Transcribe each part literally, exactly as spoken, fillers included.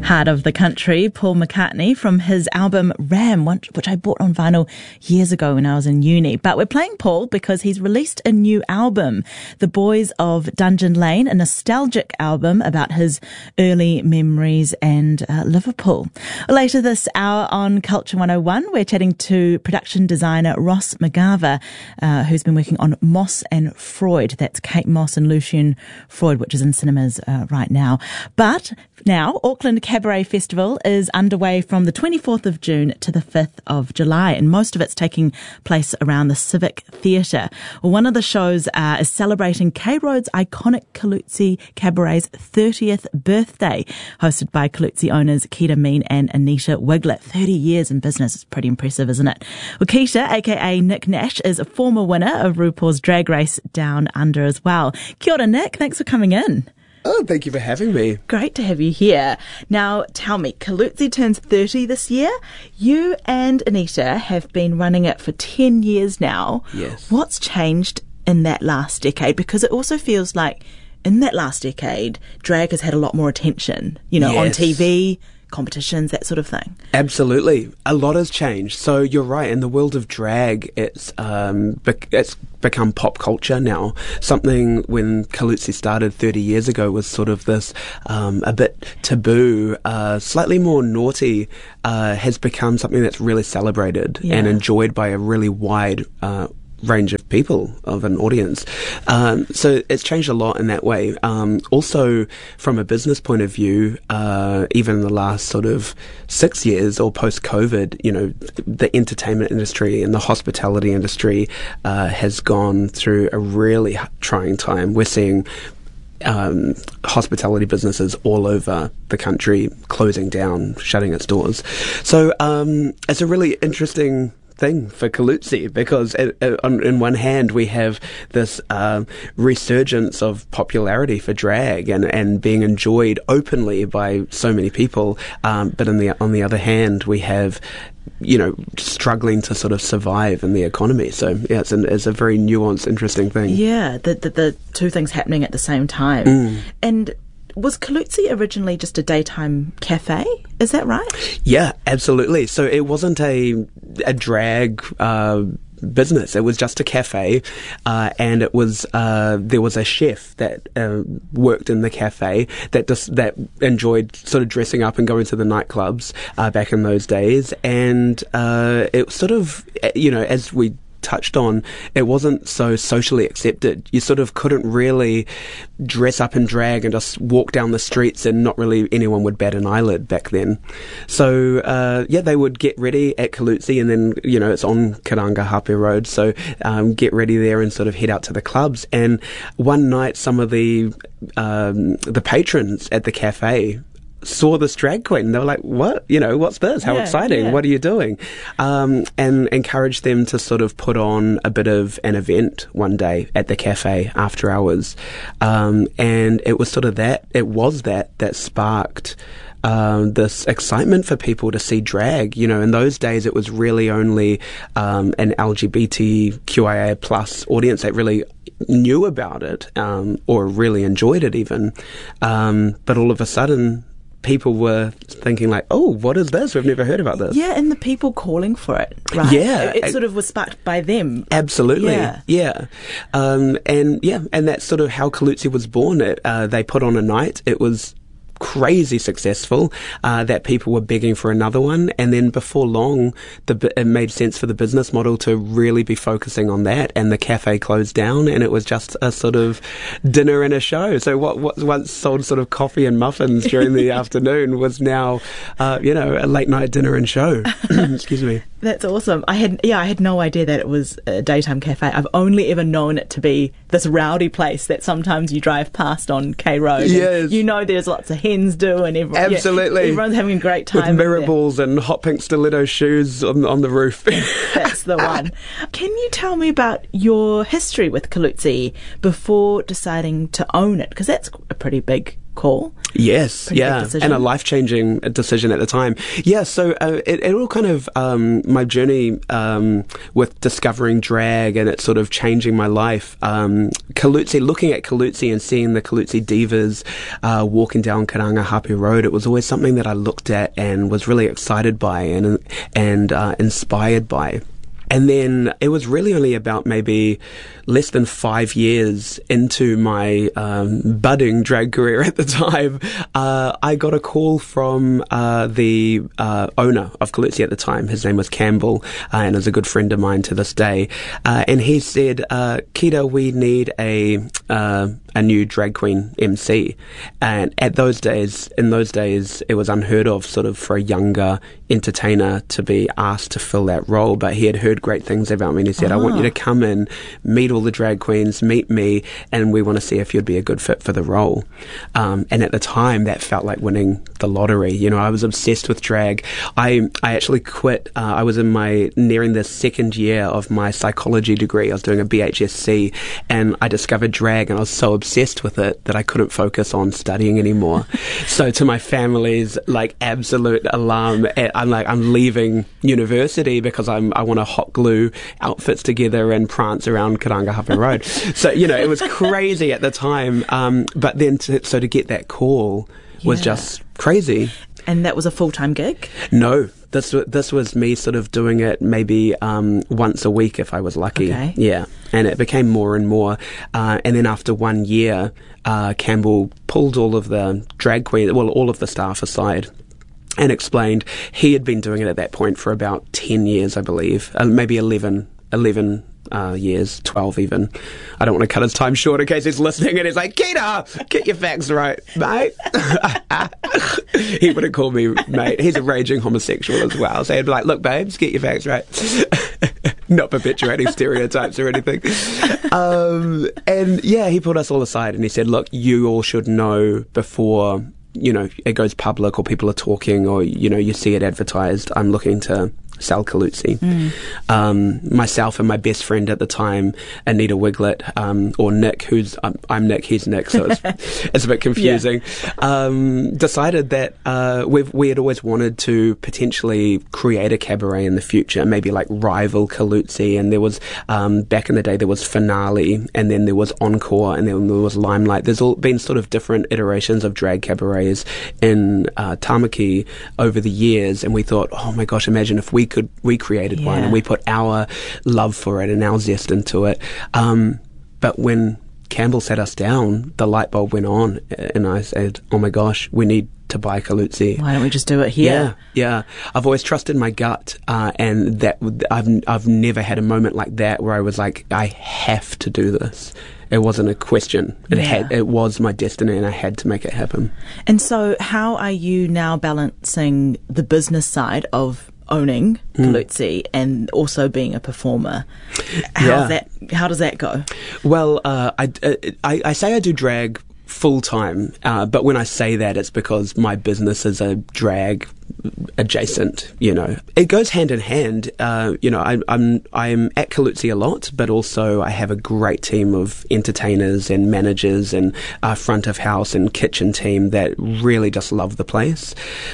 Heart of the Country, Paul McCartney, from his album Ram, which I bought on vinyl years ago when I was in uni. But we're playing Paul because he's released a new album, The Boys of Dungeon Lane, a nostalgic album about his early memories and uh, Liverpool. Later this hour on Culture one oh one, we're chatting to production designer Ross McGarver, uh, who's been working on Moss and Freud. That's Kate Moss and Lucian Freud, which is in cinemas uh, right now. But now, Auckland Cabaret Festival is underway from the twenty-fourth of June to the fifth of July, and most of it's taking place around the Civic Theatre. Well, one of the shows uh, is celebrating K Road's iconic Kalutsi Cabaret's thirtieth birthday, hosted by Kalutsi owners Keita Mean and Anita Wiglet. thirty years in business. It's pretty impressive, isn't it? Well, Keita, aka Nick Nash, is a former winner of RuPaul's Drag Race Down Under as well. Kia ora, Nick. Thanks for coming in. Oh, thank you for having me. Great to have you here. Now, tell me, Kalutsi turns thirty this year. You and Anita have been running it for ten years now. Yes. What's changed in that last decade? Because it also feels like in that last decade, drag has had a lot more attention, you know, yes. on T V, competitions, that sort of thing. Absolutely. A lot has changed. So you're right. In the world of drag, it's um, bec- it's become pop culture now. Something when Kalutsi started thirty years ago was sort of this um, a bit taboo, uh, slightly more naughty, uh, has become something that's really celebrated yeah. and enjoyed by a really wide uh range of people, of an audience. Um, so it's changed a lot in that way. Um, also, from a business point of view, uh, even in the last sort of six years or post-COVID, you know, the entertainment industry and the hospitality industry uh, has gone through a really trying time. We're seeing Um, hospitality businesses all over the country closing down, shutting its doors. So um, it's a really interesting thing for Kalutsi because it, it, on, in one hand we have this uh, resurgence of popularity for drag and, and being enjoyed openly by so many people, um, but in the on the other hand we have, you know, struggling to sort of survive in the economy. So yeah, it's, an, it's a very nuanced, interesting thing. Yeah, the, the, the two things happening at the same time. Mm. And was Kalutsi originally just a daytime cafe? Is that right? Yeah, absolutely. So it wasn't a a drag uh, business. It was just a cafe, uh, and it was uh, there was a chef that uh, worked in the cafe that just that enjoyed sort of dressing up and going to the nightclubs uh, back in those days. And uh, it sort of, you know, as we touched on, it wasn't so socially accepted. You sort of couldn't really dress up in drag and just walk down the streets and not really anyone would bat an eyelid back then. So uh, yeah, they would get ready at Kalutsi, and then, you know, it's on Karanga Hape Road, so um, get ready there and sort of head out to the clubs. And one night some of the um, the patrons at the cafe saw this drag queen. They were like, what? You know, what's this? How yeah, exciting. Yeah. What are you doing? Um, and encouraged them to sort of put on a bit of an event one day at the cafe after hours. Um, and it was sort of that, it was that, that sparked Um, this excitement for people to see drag. You know, in those days it was really only um, an L G B T Q I A plus audience that really knew about it um, or really enjoyed it even. Um, but all of a sudden people were thinking like, oh, what is this? We've never heard about this. Yeah, and the people calling for it, right? Yeah. It, it sort of was sparked by them. Absolutely. Yeah. Yeah. Um, and yeah, and that's sort of how Kalutsi was born. It, uh, they put on a night. It was crazy successful, uh, that people were begging for another one, and then before long the it made sense for the business model to really be focusing on that, and the cafe closed down and it was just a sort of dinner and a show. So what what once sold sort of coffee and muffins during the afternoon was now uh, you know, a late night dinner and show. Excuse me. That's awesome. I had yeah, I had no idea that it was a daytime cafe. I've only ever known it to be this rowdy place that sometimes you drive past on K Road. Yes. You know, there's lots of hens do, and everyone, absolutely, yeah, everyone's having a great time with mirror balls and hot pink stiletto shoes on on the roof. That's the one. Can you tell me about your history with Kalutsi before deciding to own it? Because that's a pretty big call. Yes, Pretty yeah, and a life-changing decision at the time. Yeah, so uh, it, it all kind of, um, my journey um, with discovering drag and it sort of changing my life. Um, Kalutsi, looking at Kalutsi and seeing the Kalutsi divas uh, walking down Karangahape Road, it was always something that I looked at and was really excited by and, and uh, inspired by. And then it was really only about maybe less than five years into my um, budding drag career at the time, uh, I got a call from uh, the uh, owner of Kalutsi at the time. His name was Campbell, uh, and is a good friend of mine to this day. Uh, and he said, uh, Kita, we need a uh, a new drag queen M C. And at those days, in those days, it was unheard of sort of for a younger entertainer to be asked to fill that role. But he had heard great things about me, and he said, oh. I want you to come in, meet all the drag queens, meet me, and we want to see if you'd be a good fit for the role. Um, and at the time, that felt like winning the lottery. You know, I was obsessed with drag. I I actually quit. Uh, I was in my, nearing the second year of my psychology degree. I was doing a B H S C, and I discovered drag, and I was so obsessed with it that I couldn't focus on studying anymore. So to my family's like absolute alarm, I'm like, I'm leaving university because I'm I want to hot glue outfits together and prance around Karangahape Road. So, you know, it was crazy at the time. Um, but then, to, so to get that call was yeah. just crazy. And that was a full-time gig? No. This this was me sort of doing it maybe um, once a week if I was lucky. Okay. Yeah. And it became more and more. Uh, and then after one year, uh, Campbell pulled all of the drag queens, well, all of the staff aside, and explained he had been doing it at that point for about ten years, I believe, uh, maybe eleven, eleven uh, years, twelve even. I don't want to cut his time short in case he's listening and he's like, Kita, get your facts right, mate. He wouldn't call me mate. He's a raging homosexual as well. So he'd be like, look, babes, get your facts right. Not perpetuating stereotypes or anything. Um, and yeah, he pulled us all aside and he said, look, you all should know before, you know, it goes public or people are talking or, you know, you see it advertised, I'm looking to sell Kalutsi. Mm. Um, myself and my best friend at the time, Anita Wiglet, um, or Nick, who's, um, I'm Nick, he's Nick, so it's, it's a bit confusing, yeah. um, decided that uh, we've, we had always wanted to potentially create a cabaret in the future, maybe like rival Kalutsi, and there was, um, back in the day, there was Finale, and then there was Encore, and then there was Limelight. There's all been sort of different iterations of drag cabarets in uh, Tamaki over the years, and we thought, oh my gosh, imagine if we could we created yeah. one and we put our love for it and our zest into it. Um, but when Campbell sat us down, the light bulb went on, and I said, "Oh my gosh, we need to buy Kalutsi. Why don't we just do it here?" Yeah, yeah. I've always trusted my gut, uh, and that I've I've never had a moment like that where I was like, I have to do this. It wasn't a question. It yeah. had. It was my destiny, and I had to make it happen. And so, how are you now balancing the business side of owning Kalutsi mm. and also being a performer? How's yeah. that? How does that go? Well, uh, I, I I say I do drag full time, uh, but when I say that, it's because my business is a drag adjacent. You know, it goes hand in hand. Uh, you know, I, I'm I'm at Kalutsi a lot, but also I have a great team of entertainers and managers and uh, front of house and kitchen team that really just love the place.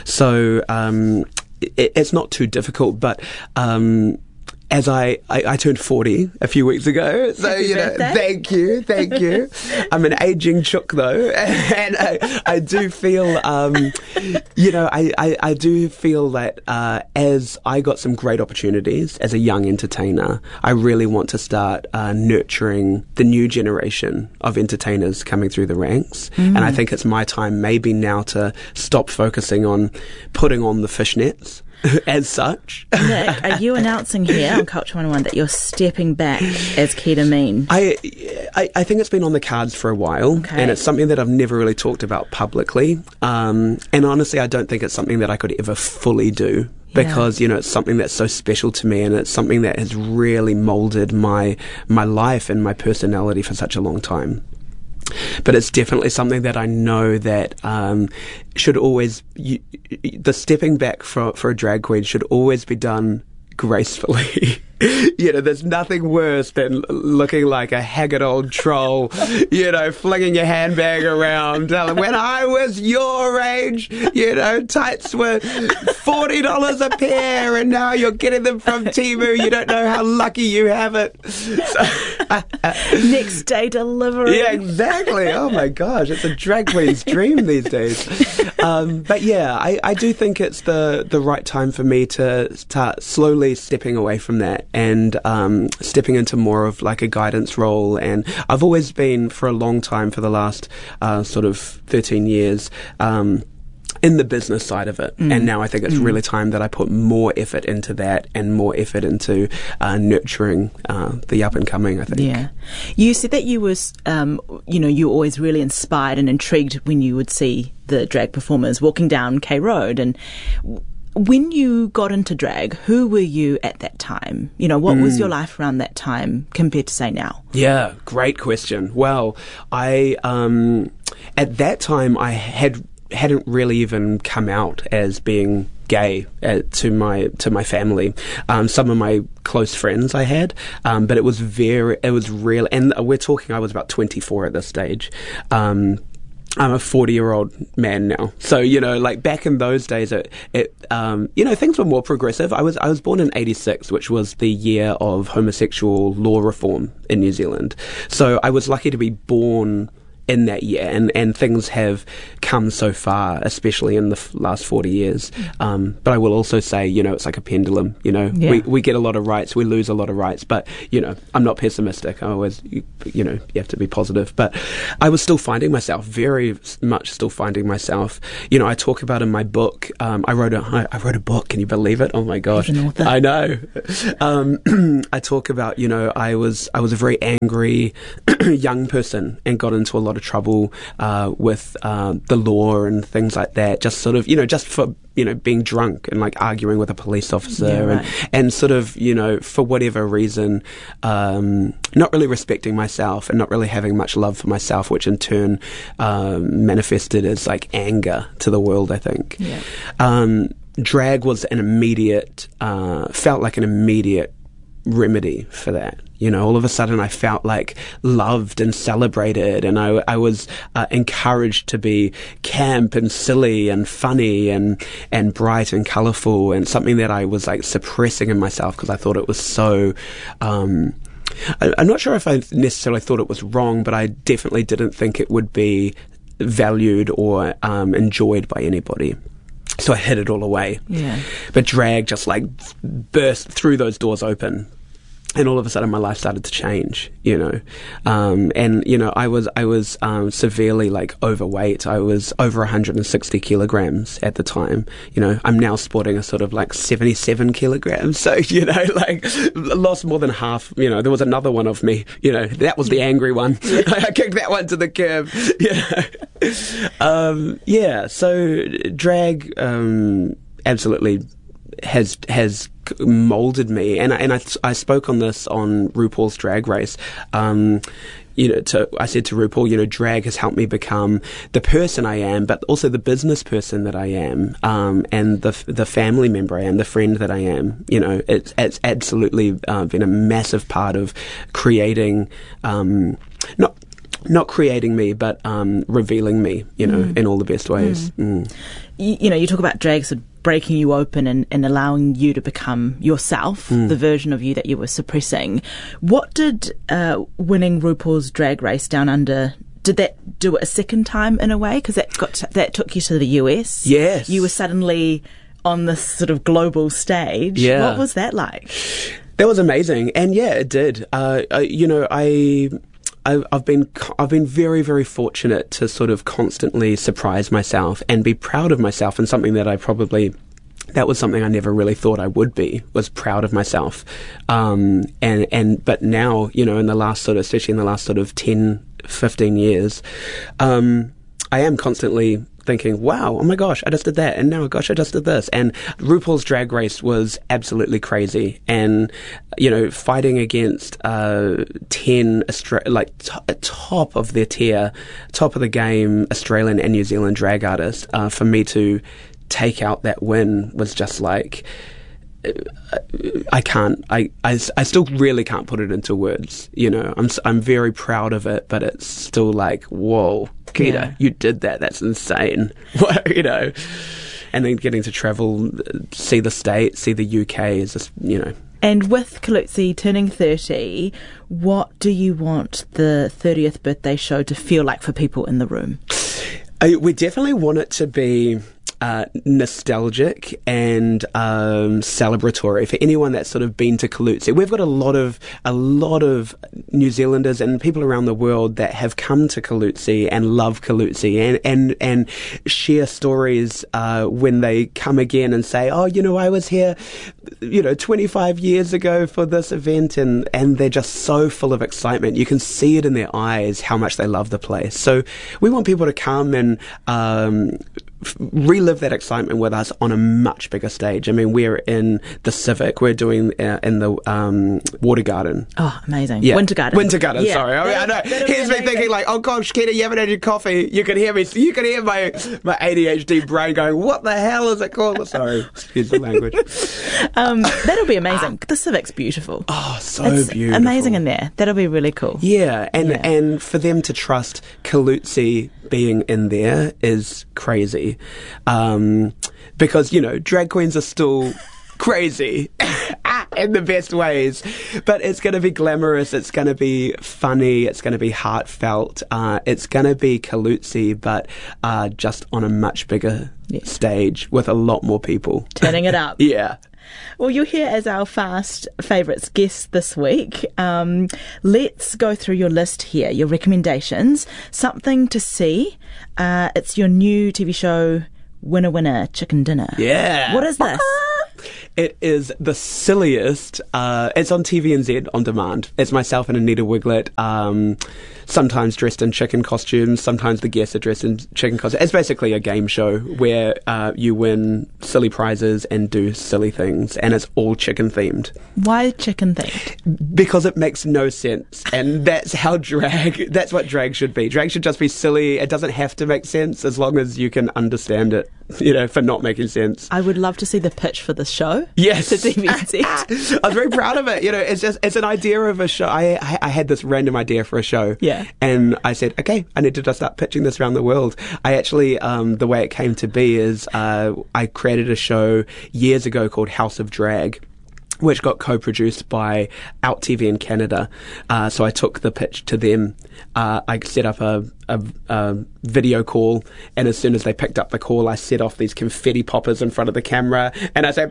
So um, it, it's not too difficult, but. Um, As I, I, I turned forty a few weeks ago, so Happy you know, birthday. thank you, thank you. I'm an aging chook though, and I, I do feel, um, you know, I, I, I do feel that uh, as I got some great opportunities as a young entertainer, I really want to start uh, nurturing the new generation of entertainers coming through the ranks, mm. and I think it's my time maybe now to stop focusing on putting on the fishnets. As such. Nick, are you announcing here on Culture one oh one that you're stepping back as Kita Mean? I, I, I think it's been on the cards for a while, okay. and it's something that I've never really talked about publicly. Um, and honestly, I don't think it's something that I could ever fully do. Because, you know, it's something that's so special to me, and it's something that has really molded my my life and my personality for such a long time. But it's definitely something that I know that um, should always, you, the stepping back for, for a drag queen should always be done gracefully. You know, there's nothing worse than looking like a haggard old troll, you know, flinging your handbag around, telling, when I was your age, you know, tights were forty dollars a pair, and now you're getting them from Temu. You don't know how lucky you have it. So, next day delivery. Yeah, exactly. Oh my gosh, it's a drag queen's dream these days. Um, but yeah, I, I do think it's the, the right time for me to start slowly stepping away from that and um, stepping into more of like a guidance role. And I've always been, for a long time, for the last uh, sort of thirteen years, um, in the business side of it. Mm. And now I think it's mm. really time that I put more effort into that and more effort into uh, nurturing uh, the up and coming, I think. Yeah. You said that you was, um, you know, you were always really inspired and intrigued when you would see the drag performers walking down K Road. And when you got into drag, who were you at that time? You know, what mm. was your life around that time compared to, say, now? Yeah, great question. Well, I, um, at that time, I had hadn't really even come out as being gay uh, to my to my family. Um, some of my close friends I had, um, but it was very, it was real. And we're talking, I was about twenty-four at this stage. Um, I'm a forty-year-old man now, so you know, like back in those days, it, it um, you know, things were more progressive. I was I was born in eighty-six, which was the year of homosexual law reform in New Zealand. So I was lucky to be born in that year, and, and things have come so far, especially in the f- last forty years. Um, but I will also say, you know, it's like a pendulum, you know, yeah. we, we get a lot of rights, we lose a lot of rights, but, you know, I'm not pessimistic. I always, you, you know, you have to be positive. But I was still finding myself, very much still finding myself. You know, I talk about in my book, um, I wrote a, I wrote a book, can you believe it? Oh my gosh. I know. Um, I talk about, you know, I was, I was a very angry young person and got into a lot of trouble uh, with uh, the law and things like that, just sort of, you know, just for, you know, being drunk and like arguing with a police officer yeah, right. and, and sort of, you know, for whatever reason, um, not really respecting myself and not really having much love for myself, which in turn um, manifested as like anger to the world, I think. Yeah. Um, drag was an immediate, uh, felt like an immediate remedy for that. You know, all of a sudden I felt like loved and celebrated, and I, I was uh, encouraged to be camp and silly and funny and, and bright and colourful, and something that I was like suppressing in myself because I thought it was so, um, I, I'm not sure if I necessarily thought it was wrong, but I definitely didn't think it would be valued or um, enjoyed by anybody. So I hid it all away. Yeah. But drag just like burst through those doors open. And all of a sudden, my life started to change, you know. Um, and, you know, I was I was um, severely, like, overweight. I was over one hundred sixty kilograms at the time. You know, I'm now sporting a sort of, like, seventy-seven kilograms. So, you know, like, lost more than half. You know, there was another one of me. You know, that was the angry one. Yeah. I kicked that one to the curb. Yeah. um, yeah, so drag um, absolutely has has molded me, and I, and I, I spoke on this on RuPaul's Drag Race. Um, you know, to, I said to RuPaul, you know, drag has helped me become the person I am, but also the business person that I am, um, and the the family member I am, the friend that I am. You know, it's it's absolutely uh, been a massive part of creating, um, not. Not creating me, but um, revealing me, you know, mm. in all the best ways. Mm. Mm. You, you know, you talk about drag sort of breaking you open and, and allowing you to become yourself, mm. the version of you that you were suppressing. What did uh, winning RuPaul's Drag Race Down Under, did that do it a second time in a way? Because that got to, that took you to the U S. Yes. You were suddenly on this sort of global stage. Yeah. What was that like? That was amazing. And yeah, it did. Uh, uh, you know, I... I've been I've been very, very fortunate to sort of constantly surprise myself and be proud of myself, and something that I probably that was something I never really thought I would be, was proud of myself. Um, and and but now, you know, in the last sort of, especially in the last sort of ten, fifteen years, um, I am constantly thinking, wow, oh my gosh, I just did that, and now, gosh, I just did this. And RuPaul's Drag Race was absolutely crazy. And, you know, fighting against uh, ten, Austra- like, t- top of their tier, top of the game Australian and New Zealand drag artists, uh, for me to take out that win was just like, I can't. I, I, I still really can't put it into words. You know, I'm I'm very proud of it, but it's still like, whoa, Keita, yeah. you did that. That's insane. You know, and then getting to travel, see the States, see the U K is just, you know. And with Kaluzi turning thirty, what do you want the thirtieth birthday show to feel like for people in the room? I, we definitely want it to be Uh, nostalgic and um, celebratory for anyone that's sort of been to Kaluzi. We've got a lot of a lot of New Zealanders and people around the world that have come to Kaluzi and love Kaluzi and and and share stories uh, when they come again and say, "Oh, you know, I was here, you know, twenty-five years ago for this event," and and they're just so full of excitement. You can see it in their eyes how much they love the place. So we want people to come and Um, relive that excitement with us on a much bigger stage. I mean, we're in the Civic. We're doing uh, in the um, Water Garden. Oh, amazing. Yeah. Winter Garden. Winter Garden, yeah. sorry. I, mean, I know. Here's me thinking like, oh gosh, Keita, you haven't had your coffee. You can hear me. You can hear my, my A D H D brain going, what the hell is it called? Sorry, excuse the language. um, that'll be amazing. The Civic's beautiful. Oh, so it's beautiful. Amazing in there. That'll be really cool. Yeah, and, yeah. and for them to trust Kaluzi being in there is crazy. Um, because, you know, drag queens are still crazy in the best ways, but it's going to be glamorous, it's going to be funny, it's going to be heartfelt, uh, it's going to be Kaluzi, but uh, just on a much bigger yeah. stage with a lot more people. Turning it up. Yeah. Well, you're here as our Fast Favourites guest this week. Um, let's go through your list here, your recommendations. Something to see. Uh, it's your new T V show, Winner Winner Chicken Dinner. Yeah. What is this? It is the silliest. Uh, it's on T V N Z on demand. It's myself and Anita Wiglet, um, sometimes dressed in chicken costumes, sometimes the guests are dressed in chicken costumes. It's basically a game show where uh, you win silly prizes and do silly things, and it's all chicken themed. Why chicken themed? Because it makes no sense, and that's how drag, that's what drag should be. Drag should just be silly. It doesn't have to make sense as long as you can understand it, you know, for not making sense. I would love to see the pitch for this show. Yes. To T V N Z. I was very proud of it. You know, it's just, it's an idea of a show. I, I, I had this random idea for a show. Yeah. And I said, okay, I need to just start pitching this around the world. I actually, um, the way it came to be is, uh, I created a show years ago called House of Drag, which got co-produced by Out T V in Canada. Uh, so I took the pitch to them. Uh, I set up a, a, a video call, and as soon as they picked up the call, I set off these confetti poppers in front of the camera, and I said,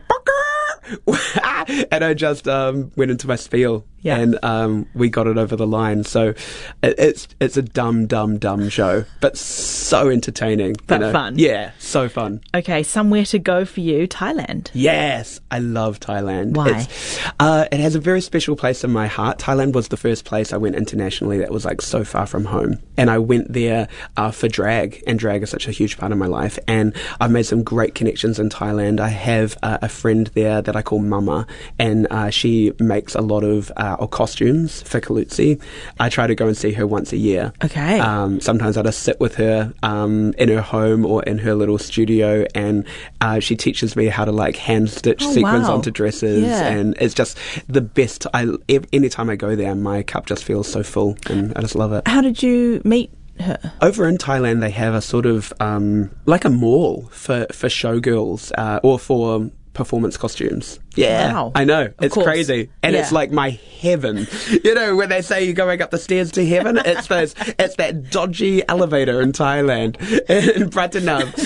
and I just um, went into my spiel, yeah. and um, we got it over the line. So it, it's it's a dumb, dumb, dumb show, but so entertaining. But you know? fun. Yeah, so fun. Okay, somewhere to go for you, Thailand. Yes, I love Thailand. Why? It's, uh, it has a very special place in my heart. Thailand was the first place I went internationally that was like so far from home. And I went there uh, for drag, and drag is such a huge part of my life. And I've made some great connections in Thailand. I have uh, a friend there that I call Mama, and uh, she makes a lot of uh, costumes for Kaluzi. I try to go and see her once a year. Okay. Um, sometimes I just sit with her um, in her home or in her little studio, and uh, she teaches me how to like hand stitch oh, sequins wow. onto dresses, yeah. and it's just the best. I anytime I go there, my cup just feels so full, and I just love it. How did you meet her? Over in Thailand, they have a sort of um, like a mall for for showgirls uh, or for performance costumes. Yeah, wow. I know. Of it's course. crazy. And yeah. it's like my heaven. You know, when they say you're going up the stairs to heaven, it's those, it's that dodgy elevator in Thailand, in Pratunam.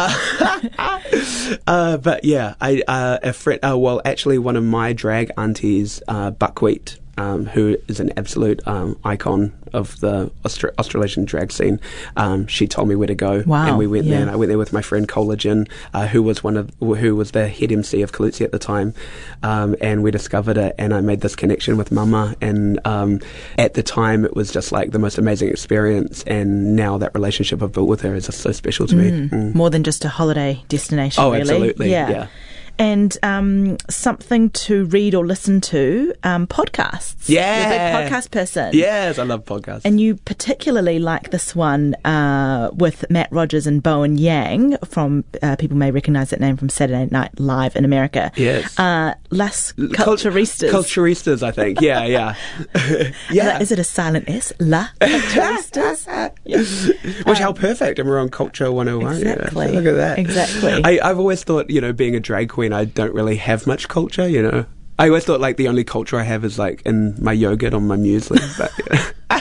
Uh, uh, but yeah, I, uh, a friend, uh, well, actually one of my drag aunties, uh, Buckwheat, Um, who is an absolute um, icon of the Austra- Australasian drag scene. Um, she told me where to go, wow, and we went yeah. there. And I went there with my friend Collagen, uh, who was one of who was the head M C of Kaluzi at the time, um, and we discovered it. And I made this connection with Mama, and um, at the time it was just like the most amazing experience. And now that relationship I've built with her is just so special to mm, me. Mm. More than just a holiday destination. Oh, really. absolutely. Yeah. yeah. And um, something to read or listen to, um, podcasts. Yeah. You're a big podcast person. Yes, I love podcasts. And you particularly like this one uh, with Matt Rogers and Bowen Yang from, uh, people may recognise that name from Saturday Night Live in America. Yes. Uh, Las Culturistas. Culturistas, I think. Yeah, yeah. yeah. Is it a silent S? La Culturistas? Yeah. Which, Um, how perfect. And we're on Culture one oh one. Exactly. Yeah. So look at that. Exactly. I, I've always thought, you know, being a drag queen, I don't really have much culture, you know. I always thought, like, the only culture I have is, like, in my yogurt on my muesli. But, you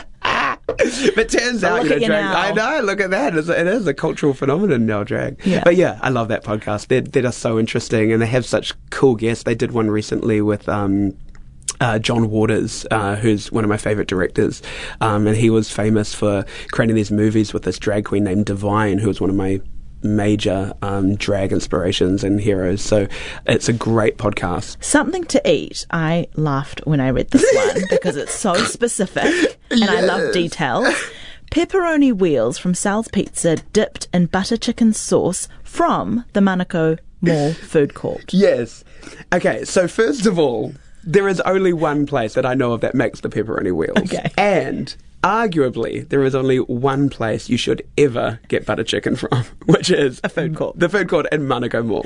know. But turns But out, look you know, at you drag, now. I know, look at that. It's, it is a cultural phenomenon now, drag. Yeah. But yeah, I love that podcast. They're, they're just so interesting, and they have such cool guests. They did one recently with um, uh, John Waters, uh, who's one of my favourite directors, um, and he was famous for creating these movies with this drag queen named Divine, who was one of my major um, drag inspirations and heroes. So it's a great podcast. Something to eat. I laughed when I read this one because it's so specific and I love Yes. details. Pepperoni wheels from Sal's Pizza dipped in butter chicken sauce from the Manukau Mall food court. Yes. Okay, so first of all, there is only one place that I know of that makes the pepperoni wheels. Okay. And arguably, there is only one place you should ever get butter chicken from, which is A food court. The food court in Manukau Mall.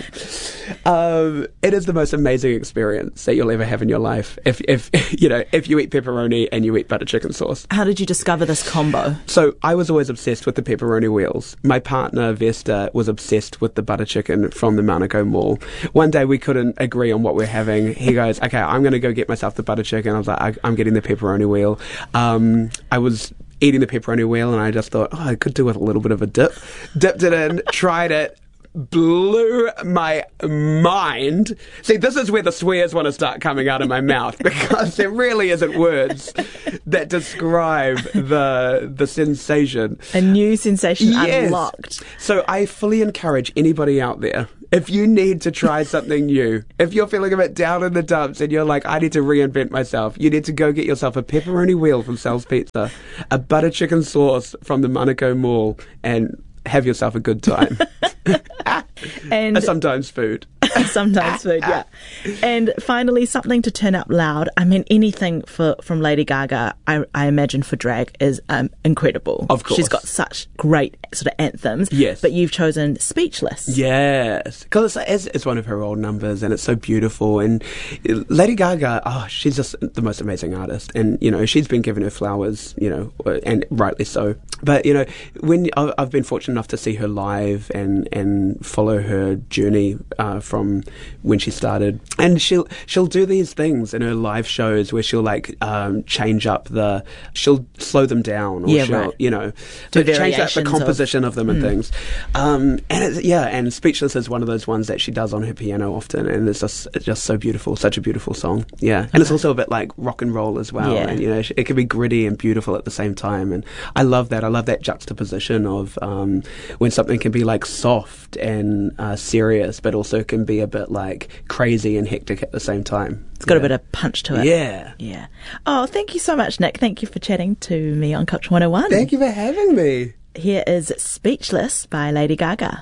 Um, it is the most amazing experience that you'll ever have in your life. If, if you know, if you eat pepperoni and you eat butter chicken sauce. How did you discover this combo? So I was always obsessed with the pepperoni wheels. My partner Vesta was obsessed with the butter chicken from the Manukau Mall. One day we couldn't agree on what we're having. He goes, "Okay, I'm going to go get myself the butter chicken." I was like, I, "I'm getting the pepperoni wheel." Um, I was eating the pepperoni wheel, and I just thought, "Oh, I could do with a little bit of a dip." Dipped it in, tried it. Blew my mind. See, this is where the swears want to start coming out of my mouth, because there really isn't words that describe the the sensation. A new sensation Yes. unlocked. So I fully encourage anybody out there, if you need to try something new, if you're feeling a bit down in the dumps and you're like, I need to reinvent myself, you need to go get yourself a pepperoni wheel from Sal's Pizza, a butter chicken sauce from the Manukau Mall, and have yourself a good time. And Sometimes food. sometimes food, yeah. And finally, something to turn up loud. I mean, anything for from Lady Gaga, I, I imagine for drag is um, incredible. Of course. She's got such great sort of anthems. Yes. But you've chosen Speechless. Yes, because it's, it's one of her old numbers, and it's so beautiful. And Lady Gaga, oh, she's just the most amazing artist, and you know she's been given her flowers, you know, and rightly so. But you know, when I've I've been fortunate enough to see her live and and follow her journey uh, from when she started, and she'll she'll do these things in her live shows where she'll like um, change up the, she'll slow them down, or Yeah, she'll right. you know Do change up the variations of- composition of them and things. Um, and it's, yeah, and Speechless is one of those ones that she does on her piano often, and it's just it's just so beautiful, such a beautiful song. Yeah, and it's also a bit like rock and roll as well. Yeah. And you know, it can be gritty and beautiful at the same time. And I love that. I love that juxtaposition of um, when something can be like soft and uh, serious, but also can be a bit like crazy and hectic at the same time. It's got yeah. a bit of punch to it. Yeah. Yeah. Oh, thank you so much, Nick. Thank you for chatting to me on Culture one oh one. Thank you for having me. Here is Speechless by Lady Gaga.